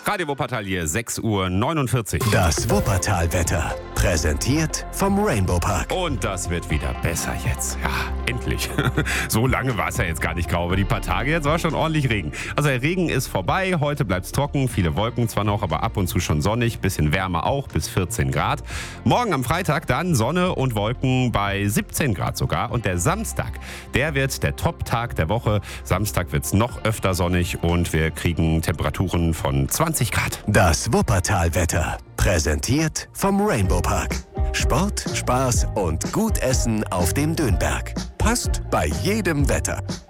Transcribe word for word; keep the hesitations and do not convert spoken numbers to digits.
Radio Wuppertal hier, sechs Uhr neunundvierzig. Das Wuppertal-Wetter, präsentiert vom Rainbow Park. Und das wird wieder besser jetzt. Ja, endlich. So lange war es ja jetzt gar nicht grau, aber die paar Tage jetzt war schon ordentlich Regen. Also der Regen ist vorbei, heute bleibt es trocken, viele Wolken zwar noch, aber ab und zu schon sonnig, bisschen wärmer auch, bis vierzehn Grad. Morgen am Freitag dann Sonne und Wolken bei siebzehn Grad sogar. Und der Samstag, der wird der Top-Tag der Woche. Samstag wird es noch öfter sonnig und wir kriegen Temperaturen von zwanzig Grad. Das Wuppertal-Wetter, präsentiert vom Rainbow Park. Sport, Spaß und gut Essen auf dem Dönberg. Passt bei jedem Wetter.